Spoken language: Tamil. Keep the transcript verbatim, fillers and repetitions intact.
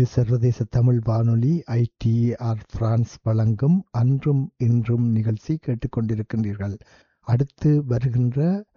இது சர்வதேச தமிழ் வானொலி ஐடிஆர் பிரான்ஸ் வழங்கும் அன்றும் இன்றும் நிகழ்ச்சி கேட்டுக்கொண்டிருக்கின்றீர்கள். அடுத்து வருகின்ற